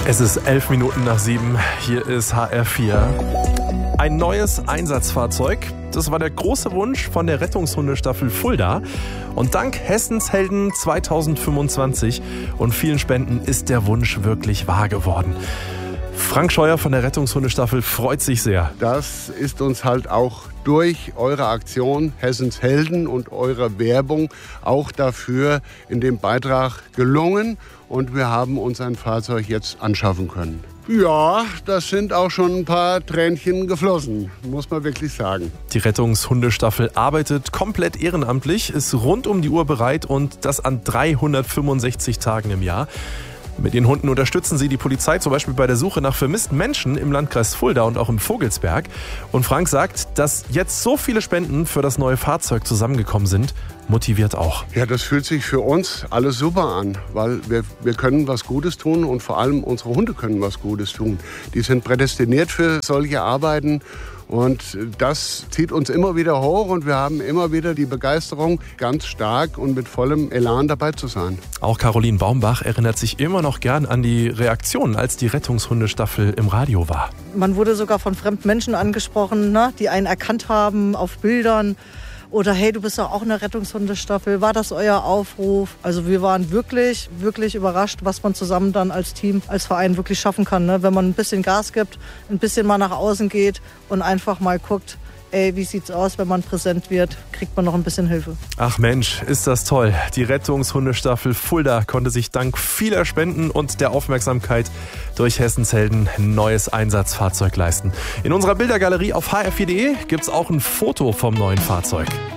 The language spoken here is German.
Es ist 7:11. Hier ist HR4. Ein neues Einsatzfahrzeug. Das war der große Wunsch von der Rettungshundestaffel Fulda. Und dank Hessenshelden 2025 und vielen Spenden ist der Wunsch wirklich wahr geworden. Frank Scheuer von der Rettungshundestaffel freut sich sehr. Das ist uns halt auch durch eure Aktion Hessenshelden und eure Werbung auch dafür in dem Beitrag gelungen. Und wir haben uns ein Fahrzeug jetzt anschaffen können. Ja, das sind auch schon ein paar Tränchen geflossen, muss man wirklich sagen. Die Rettungshundestaffel arbeitet komplett ehrenamtlich, ist rund um die Uhr bereit und das an 365 Tagen im Jahr. Mit den Hunden unterstützen sie die Polizei zum Beispiel bei der Suche nach vermissten Menschen im Landkreis Fulda und auch im Vogelsberg. Und Frank sagt, dass jetzt so viele Spenden für das neue Fahrzeug zusammengekommen sind, motiviert auch. Ja, das fühlt sich für uns alles super an, weil wir können was Gutes tun und vor allem unsere Hunde können was Gutes tun. Die sind prädestiniert für solche Arbeiten. Und das zieht uns immer wieder hoch und wir haben immer wieder die Begeisterung, ganz stark und mit vollem Elan dabei zu sein. Auch Caroline Baumbach erinnert sich immer noch gern an die Reaktionen, als die Rettungshundestaffel im Radio war. Man wurde sogar von fremden Menschen angesprochen, ne, die einen erkannt haben auf Bildern. Oder hey, du bist doch auch in der Rettungshundestaffel, war das euer Aufruf? Also wir waren wirklich, wirklich überrascht, was man zusammen dann als Team, als Verein wirklich schaffen kann. Ne? Wenn man ein bisschen Gas gibt, ein bisschen mal nach außen geht und einfach mal guckt, ey, wie sieht's aus, wenn man präsent wird, kriegt man noch ein bisschen Hilfe. Ach Mensch, ist das toll. Die Rettungshundestaffel Fulda konnte sich dank vieler Spenden und der Aufmerksamkeit durch Hessenshelden ein neues Einsatzfahrzeug leisten. In unserer Bildergalerie auf hr4.de gibt's auch ein Foto vom neuen Fahrzeug.